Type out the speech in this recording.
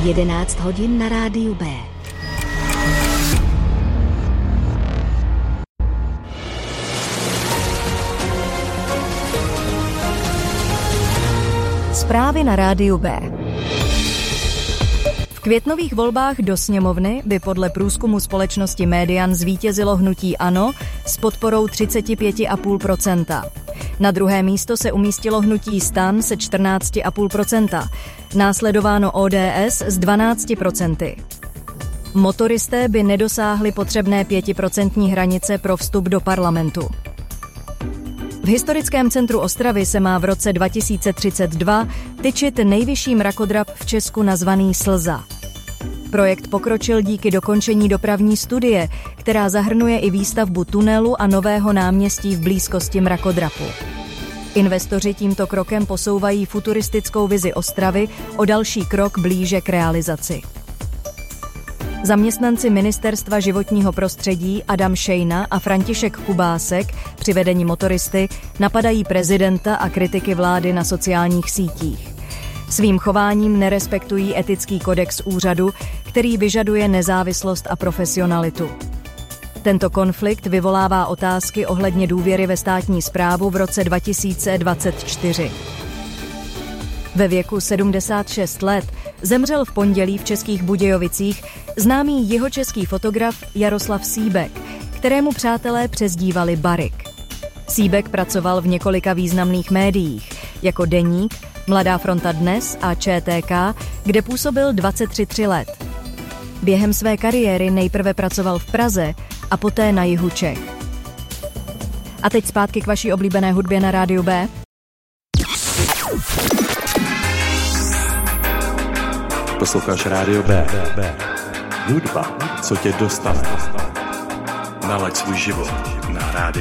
11 hodin na rádiu B. Zprávy na rádiu B. V květnových volbách do sněmovny by podle průzkumu společnosti Median zvítězilo hnutí ANO s podporou 35,5%. Na druhé místo se umístilo hnutí STAN se 14,5%, následováno ODS s 12%. Motoristé by nedosáhli potřebné 5% hranice pro vstup do parlamentu. V historickém centru Ostravy se má v roce 2032 tyčit nejvyšší mrakodrap v Česku nazvaný Slza. Projekt pokročil díky dokončení dopravní studie, která zahrnuje i výstavbu tunelu a nového náměstí v blízkosti mrakodrapu. Investoři tímto krokem posouvají futuristickou vizi Ostravy o další krok blíže k realizaci. Zaměstnanci Ministerstva životního prostředí Adam Šejna a František Kubásek při vedení motoristy napadají prezidenta a kritiky vlády na sociálních sítích. Svým chováním nerespektují etický kodex úřadu, který vyžaduje nezávislost a profesionalitu. Tento konflikt vyvolává otázky ohledně důvěry ve státní správu v roce 2024. Ve věku 76 let zemřel v pondělí v Českých Budějovicích známý jihočeský fotograf Jaroslav Síbek, kterému přátelé přezdívali Barik. Síbek pracoval v několika významných médiích, jako Deník, Mladá fronta Dnes a ČTK, kde působil 23 let. Během své kariéry nejprve pracoval v Praze a poté na jihu Čech. A teď zpátky k vaší oblíbené hudbě na rádiu B. Posloucháš rádio B. Hudba, co tě dostane. Nalaď svůj život na rádiu